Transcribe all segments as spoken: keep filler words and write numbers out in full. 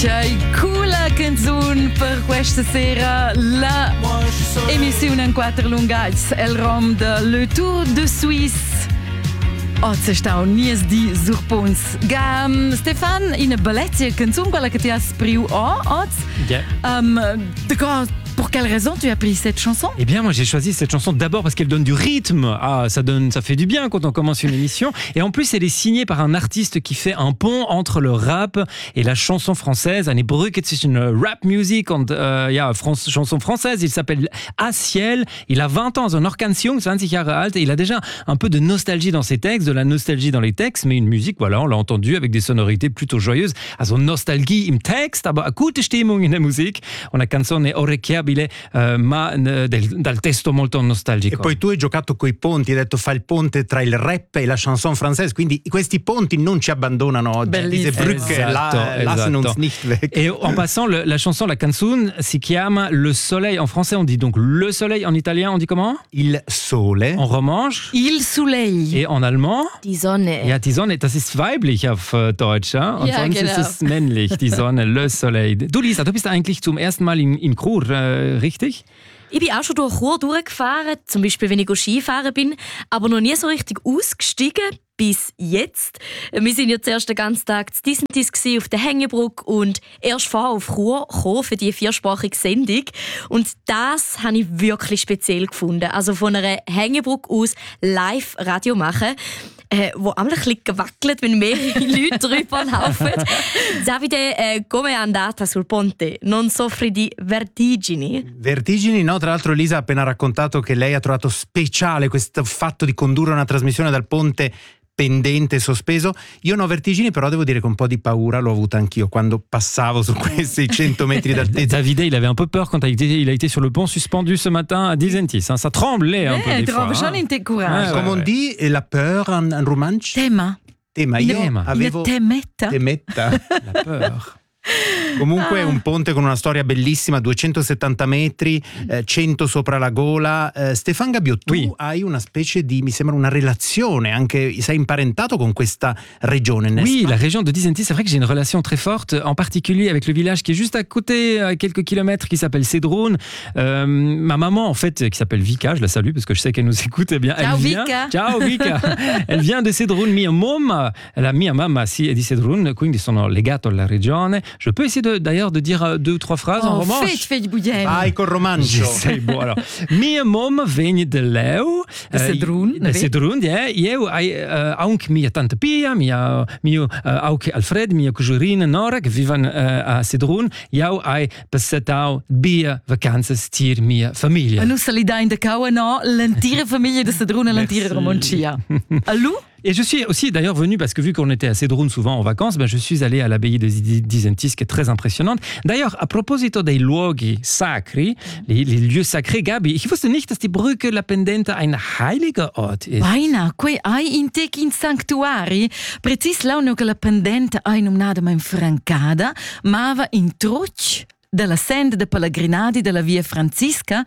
C'è coole canzone per questa sera, la emissione in quattro lungaggi, il rom de Le Tour de Suisse. Oggi sta nies di surpons. Gam Stefan, in una bellezza canzone quella che ti ha spriu o oggi. Yeah. Um, D'accord. Pour quelle raison tu as pris cette chanson? Eh bien, moi, j'ai choisi cette chanson d'abord parce qu'elle donne du rythme. Ah, ça donne, ça fait du bien quand on commence une émission. Et en plus, elle est signée par un artiste qui fait un pont entre le rap et la chanson française. Eine Brücke zwischen rap music und euh, ja, France, chanson française. Il s'appelle Asiel. Il a vingt ans, un Orkansiung, zwanzig Jahre alt. Et il a déjà un peu de nostalgie dans ses textes, de la nostalgie dans les textes, mais une musique, voilà, on l'a entendu avec des sonorités plutôt joyeuses. Also Nostalgie im Text, aber gute Stimmung in der Musik. Una canzone orecchiabile. Uh, ma uh, del, dal testo molto nostalgico. E poi tu hai giocato coi ponti, hai detto fa il ponte tra il rap e la chanson française, quindi questi ponti non ci abbandonano oggi. Diese Brücke esatto, la, esatto. lassen uns nicht weg. Et en passant, le, la chanson, la canzone, si chiama Le Soleil. En français, on dit donc Le Soleil. En italien, on dit comment? Il sole. En romanche? Il Soleil. Et en allemand? Die Sonne. Ja, die Sonne, das ist weiblich auf Deutsch. Ja? Und ja, sonst genau. ist es männlich, die Sonne, Le Soleil. Du, Lisa, du bist eigentlich zum ersten Mal in, in Chur, äh, richtig? Ich bin auch schon durch Chur durchgefahren, zum Beispiel wenn ich Skifahren bin, aber noch nie so richtig ausgestiegen bis jetzt. Wir sind ja zuerst den ganzen Tag zu Disentis auf der Hängebrücke und erst vorher auf Chur gekommen für die viersprachige Sendung. Und das habe ich wirklich speziell gefunden. Also von einer Hängebrücke aus live Radio machen. Äh, wo einmal ein bisschen gewackelt, wenn mehrere Leute drüber laufen. Davide, eh, come è andata sul ponte? Non soffri di vertigini? Vertigini, no? Tra l'altro Elisa ha appena raccontato che lei ha trovato speciale questo fatto di condurre una trasmissione dal ponte pendente, sospeso. Io no vertigini, però devo dire che un po' di paura l'ho avuta anch'io quando passavo su quei seicento metri d'altezza. Davide, il avait un peu peur quand il a été, il a été sur le pont suspendu ce matin à Disentis. Hein. Ça tremblait un Eh, peu des fois. tromba Hein. in te courage. Ouais, Come on ouais. dit la peur en, en romansch? Tema. Tema. Io Tema. avevo Une temetta. temetta. La peur. Comunque è un ponte con una storia bellissima, duecentosettanta metri, eh, cento sopra la gola. Eh, Stéphane Gabiot, tu oui. hai una specie di, mi sembra, una relazione, anche sei imparentato con questa regione, n'est-ce Oui, pas? la région de Disentis, c'est vrai que j'ai une relation très forte, en particulier avec le village qui est juste à côté, à quelques kilomètres, qui s'appelle Sedrun. Euh, ma maman, en fait, qui s'appelle Vika, je la salue parce que je sais qu'elle nous écoute, eh bien, Ciao, elle vient. Vika. Ciao Vika. Elle vient de Sedrun. Mia mamma, la mia mamma si è di Sedrun, quindi sono legato alla regione. Je peux essayer de, d'ailleurs de dire deux ou trois phrases en Oh, romanche. feit, feit buien. Vai col romancio. J'essaie, bon, alors. Mia mom vegn de Leu. De Sedrun, De ne Sedrun, ja. Eu, uh, anche mia tante Pia, mia, mio, uh, anche Alfred, mia cugina Nora, che vivono uh, a Sedrun. Io hai passato via vacanze stier mia famiglia. E nu se li da in de caua no, l'entire famiglia de Sedrun e l'entire Merci. Romancia. Allô? Et je suis aussi d'ailleurs venu, parce que vu qu'on était à Sedrun souvent en vacances, ben je suis allé à l'abbaye de Disentis, qui est très impressionnante. D'ailleurs, à proposito dei luoghi sacri, les, les lieux sacrés, Gabi, ich wusste nicht, dass die Brücke La Pendente ein heiliger Ort ist. Baina, quei ai in tec in sanctuari, precis lau no che la pendente ai nominata ma in francada, mava in truc della senda de pellegrinadi della via Francisca.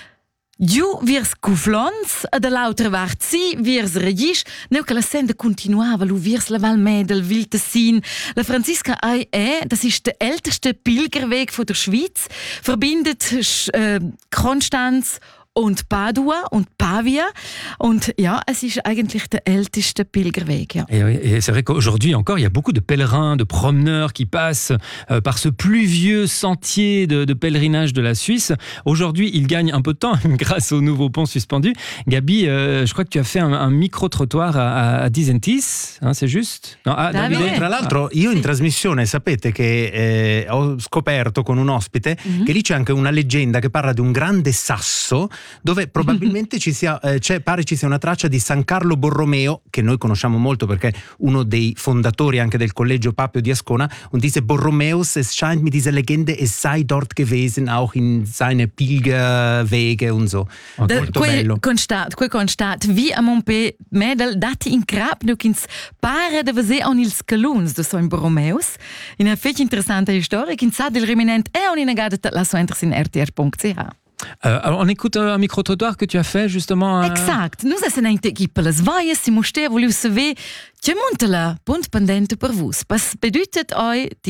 Giù virs Cuflons e dall'altra part si virs Regis, neu che la senda continuava lu virs la Val Medel, Vil Tessin. La Francisca ei è, das ist der älteste Pilgerweg von der Schweiz, verbindet äh, Konstanz und Padua und Pavia. Und ja, es ist eigentlich der älteste Pilgerweg. Ja. Et, et c'est vrai qu'aujourd'hui encore, il y a beaucoup de pèlerins, de promeneurs qui passent euh, par ce pluvieux sentier de, de pèlerinage de la Suisse. Aujourd'hui, ils gagnent un peu de temps grâce au nouveau pont suspendu. Gabi, euh, je crois que tu as fait un, un micro-trottoir à, à Disentis, hein, c'est juste? No, ah, Davide. Davide. Tra l'altro io in trasmissione sapete che eh, ho scoperto con un ospite mm-hmm. che lì c'è anche una leggenda che parla di un grande sasso dove probabilmente ci sia, eh, c'è, pare ci sia una traccia di San Carlo Borromeo, che noi conosciamo molto perché uno dei fondatori anche del collegio Papio di Ascona, und diese Borromeus, es scheint mit dieser Legende, es sei dort gewesen, auch in seine Pilgerwege und so. Okay. Molto Quei bello. constat, quei constat, vi a Montpe Medel dati in crap nu ins pare de vese on ils caluns de so in Borromeus. In a fetch interessante storia, kin sa del reminent e on in agada la so interess in r t r punct c h. Euh, alors on écoute un micro-trottoir que tu as fait justement. Euh... Exact. Nous essen ein equipe las vaias, si muster voliu saver, ce montela punt pendente per vus. Pas bedeutet oi die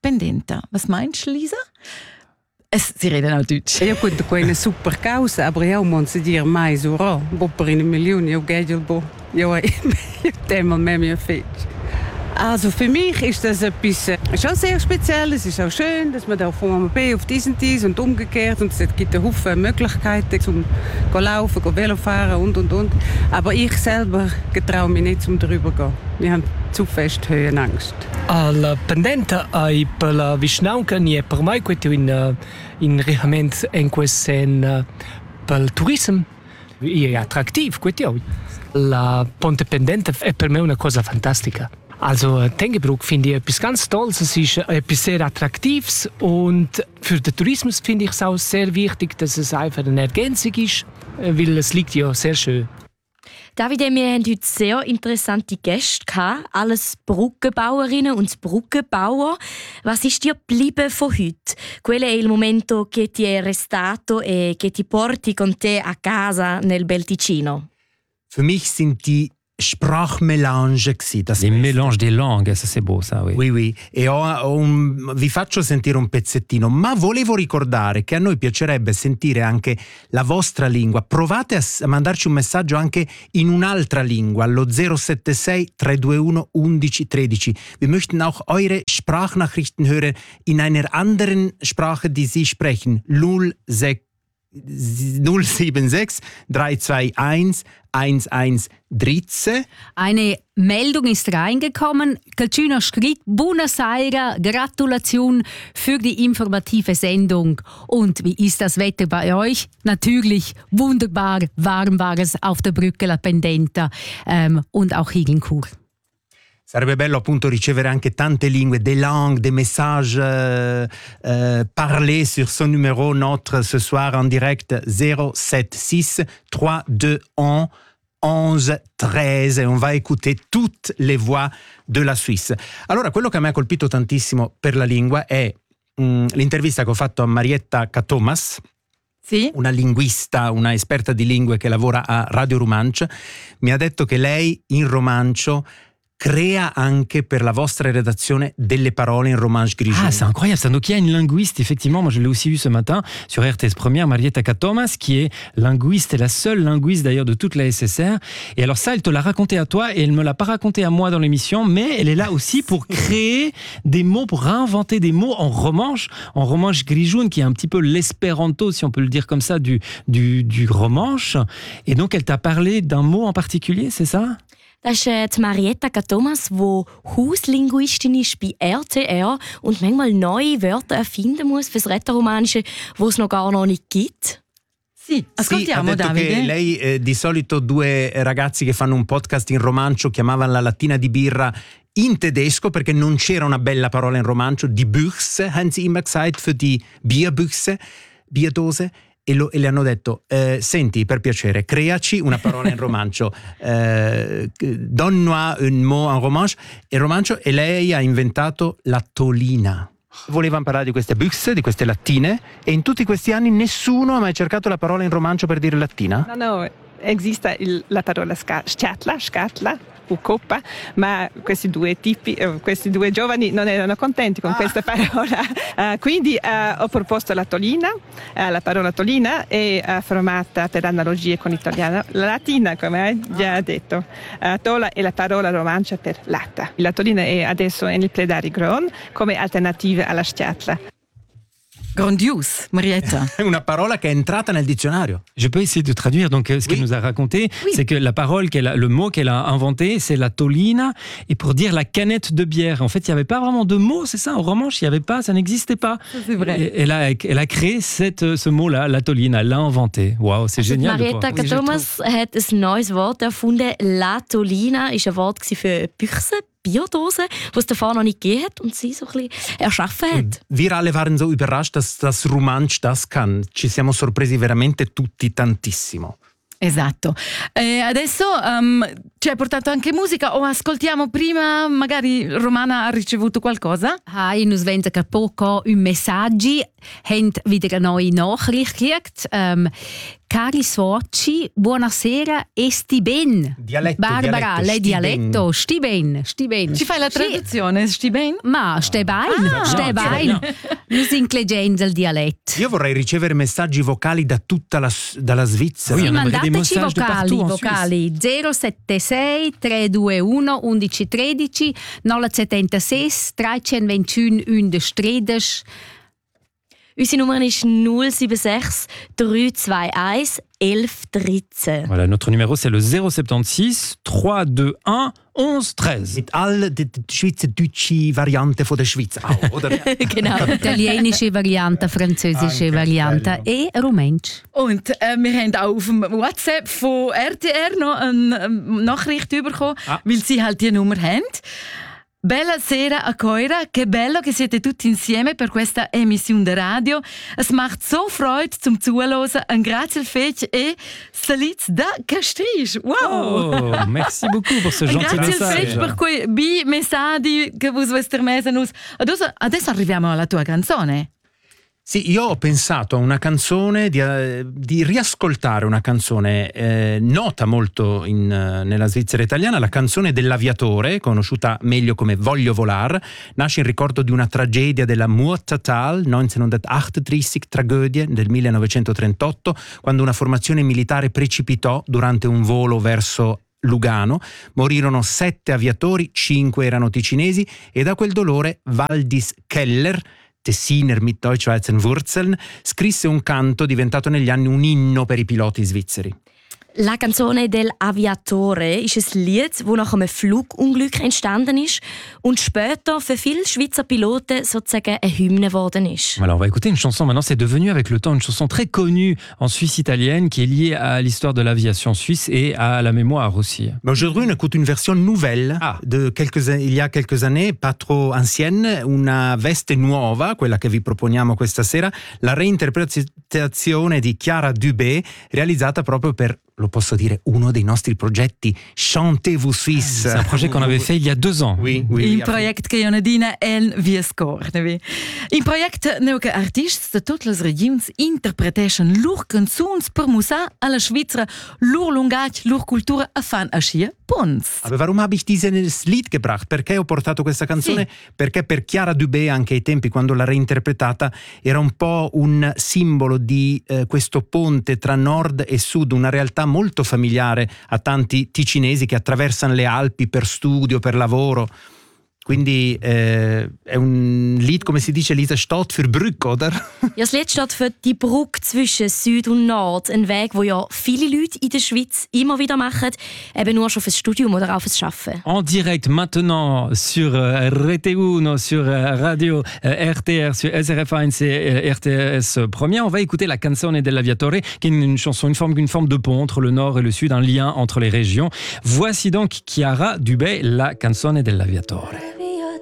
Pendenta. Was meinst du, Lisa? Es, sie reden auch Deutsch. Ja gut, das ist eine super Causa, aber ja, man muss dir mais so ro, bo per eine Million, ja geht bo. Ja, einmal mehr mir fehlt. Also für mich ist das etwas äh, schon sehr speziell. Es ist auch schön, dass man da von B auf diesen dies und umgekehrt und es gibt eine Haufen Möglichkeiten zum go laufen, go Velo fahren und und und. Aber ich selber getraue mich nicht zum drüber gehen. Wir haben zu fest Höhenangst. Alla pendenta ai per la vicinanza nie per mai questo in in realmente in questo per il turismo è attrattivo questo. La Ponte Pendente è per me una cosa fantastica. Also Tengebruck finde ich etwas ganz Tolles, es ist etwas sehr Attraktives und für den Tourismus finde ich es auch sehr wichtig, dass es einfach eine Ergänzung ist, weil es liegt ja sehr schön. Davide, wir haben heute sehr interessante Gäste gehabt, alles Brückenbauerinnen und Brückenbauer. Was ist dir geblieben von heute? Qual è il momento che ti è restato e che ti porti con te a casa nel Bel Ticino? Für mich sind die Sprachmelange gsi. Les mélanges des langues, ça c'est beau ça, oui. Oui, oui. E ho, ho un, vi faccio sentire un pezzettino, ma volevo ricordare che a noi piacerebbe sentire anche la vostra lingua. Provate a, a mandarci un messaggio anche in un'altra lingua, allo zero sette sei tre due uno uno uno uno tre. Wir möchten auch eure Sprachnachrichten hören in einer anderen Sprache, die Sie sprechen. null sieben sechs drei zwei eins eins eins dreizehn. Eine Meldung ist reingekommen. Calcino schrieb, Buonasera, Gratulation für die informative Sendung. Und wie ist das Wetter bei euch? Natürlich wunderbar warm war es auf der Brücke La Pendenta ähm, und auch hier in Chur. Sarebbe bello appunto ricevere anche tante lingue, des langues, des messages euh, euh, parlés sur ce numéro notre ce soir en direct zero sette six tre due uno uno tre et on va écouter toutes les voix de la Suisse. Allora, quello che a me ha colpito tantissimo per la lingua è mh, l'intervista che ho fatto a Marietta Catomas. Sì. Una linguista, una esperta di lingue che lavora a Radio Romancio. Mi ha detto che lei in romancio crea anche per la vostra redazione delle parole in romanche grigione. Ah, c'est incroyable ça. Donc il y a une linguiste, effectivement, moi je l'ai aussi vu ce matin sur R T S Première, Marietta Catomas, qui est linguiste, et la seule linguiste d'ailleurs de toute la S S R. Et alors ça, elle te l'a raconté à toi et elle me l'a pas raconté à moi dans l'émission, mais elle est là aussi pour créer des mots, pour réinventer des mots en romanche, en romanche grigione, qui est un petit peu l'espéranto, si on peut le dire comme ça, du, du, du romanche. Et donc elle t'a parlé d'un mot en particulier, c'est ça? Das ist Marietta Catomas, die Hauslinguistin ist bei R T R und manchmal neue Wörter erfinden muss für das Rätoromanische, die es noch gar noch nicht gibt. Sì, ascoltiamo sì, ha detto Davide. Che lei eh, di solito due ragazzi che fanno un podcast in romancio chiamavano la lattina di birra in tedesco perché non c'era una bella parola in romancio. Die Büchse, haben sie immer gesagt, für die Bierbüchse, Bierdose. E, lo, e le hanno detto, eh, senti, per piacere, creaci una parola in romancio, eh, donne-moi un mot en romanche, in romancio, e lei ha inventato la tolina. Volevano parlare di queste büchse, di queste lattine, e in tutti questi anni nessuno ha mai cercato la parola in romancio per dire lattina? No, no, esiste il, la parola sca- scatla, scatla, o coppa, ma questi due tipi, eh, questi due giovani non erano contenti con ah. questa parola. Uh, quindi uh, ho proposto la tolina, uh, la parola tolina è uh, formata per analogie con l'italiano. La latina, come hai già detto, uh, tola è la parola romancia per latta. La tolina è adesso nel Pledari Gron come alternativa alla scatla. Grandiose, Marietta. Una parola che è entrata nel dizionario. Je peux essayer de traduire. Donc, ce oui. qu'elle nous a raconté, oui. c'est que la parole, qu'elle a, le mot qu'elle a inventé, c'est la tolina, et pour dire la canette de bière. En fait, il n'y avait pas vraiment de mot, c'est ça. En romanche, il n'y avait pas, ça n'existait pas. C'est vrai. Et, elle, a, elle a créé cette, ce mot-là, la tolina, elle l'a inventé. Waouh, c'est also génial. Marietta Catomas oui, hat ein neues Wort erfunden. La tolina ist ein Wort für Büchse. Biodose, die es davor noch nicht gegeben hat und sie so ein bisschen erschaffen hat. Wir alle waren so überrascht, dass das Romansch das kann. Ci siamo sorpresi veramente tutti tantissimo. Esatto. E adesso um, ci hai portato anche musica o ascoltiamo prima, magari Romana ha ricevuto qualcosa? Hai uns wenn a poco un messaggi, hent wieder eine neue Nachricht gekriegt. Ähm, Cari soci, buonasera e sti ben. Dialetto, Barbara, dialetto, lei sti dialetto, sti ben, sti ben. Ci fai la traduzione, sti ben? Ma stai bene, Ah, stai no, bene. Noi siamo clegenti del dialetto. Io vorrei ricevere messaggi vocali da tutta la, dalla Svizzera. Oui, Sì, on aimerait des mandateci messages de vocali, partout en vocali zero sette sei tre due uno uno uno uno tre nove sette sei tre due uno uno tredici. Unsere Nummer ist null sieben sechs drei zwei eins elf dreizehn. Voilà, notre numéro c'est le zéro soixante-seize trois deux un onze treize. Mit all die, die schweizerdeutsche Variante von der Schweiz auch, oder? Genau. Italienische Variante, französische Anche Variante bello. e Rumänsch. Und äh, wir haben auch auf dem WhatsApp von R T R noch eine ähm, Nachricht bekommen, Ah. weil sie halt die Nummer haben. Bella sera a Coira, che bello che siete tutti insieme per questa emissione di radio. Es macht so Freude zum Zuhören. Ein grazie fetch e salits da Castries. Wow! Oh, merci beaucoup pour ce Un gentil grazie fetch message. per quei bi messaggi che vi vostri mesanus. Adesso, adesso arriviamo alla tua canzone. Sì, io ho pensato a una canzone, di, eh, di riascoltare una canzone eh, nota molto in, eh, nella Svizzera italiana, la canzone dell'aviatore, conosciuta meglio come Voglio volar, nasce in ricordo di una tragedia della Murtatal, millenovecentottantatré, tragedie del millenovecentotrentotto, quando una formazione militare precipitò durante un volo verso Lugano, morirono sette aviatori, cinque erano ticinesi e da quel dolore Valdis Keller, Tessiner mit deutsch-schweizer Wurzeln, scrisse un canto diventato negli anni un inno per i piloti svizzeri. La canzone del Aviatore ist ein Lied, das nach einem Flugunglück entstanden ist und später für viele Schweizer Piloten sozusagen eine Hymne geworden ist. Alors on va écouter une chanson maintenant, c'est devenu avec le temps une chanson très connue en Suisse italienne qui est liée à l'histoire de l'aviation suisse et à la mémoire aussi. Mais aujourd'hui, on écoute une version nouvelle Ah. de quelques, il y a quelques années, pas trop ancienne, una veste nuova, quella che vi proponiamo questa sera, la reinterpretazione di Chiara Dubé, realizzata proprio per, lo posso dire, uno dei nostri progetti Chantez-vous Suisse. C'est un projet qu'on avait fait il y a deux ans. Oui, oui. In project che Jonadina en wie scor. In project neuke artists de tutte le regions interpretation lur canzuns per musa alla Schweizer lur lungatg lur cultura a fan a schier Pons. Aber warum habe ich dieses Lied gebracht? Perché ho portato questa canzone? Sì. Perché per Chiara Dubé, anche ai tempi quando l'ha reinterpretata, era un po' un simbolo di eh, questo ponte tra nord e sud, una realtà molto familiare a tanti ticinesi che attraversano le Alpi per studio, per lavoro. Quindi eh, è un Lied, come si dice, Lisa, steht für Brücke, oder? Ja, das Lied steht für die Brücke zwischen Süd und Nord. Ein Weg, wo ja viele Leute in der Schweiz immer wieder machen, eben nur schon fürs Studium oder auch fürs Arbeiten. En direct maintenant sur euh, R T uno, sur euh, Radio euh, R T R, sur S R F eins et euh, R T S Première. On va écouter la Canzone dell'Aviatore, qui est une, une chanson, une forme, une forme de pont entre le nord et le sud, un lien entre les régions. Voici donc Chiara Dubé, la Canzone dell'Aviatore.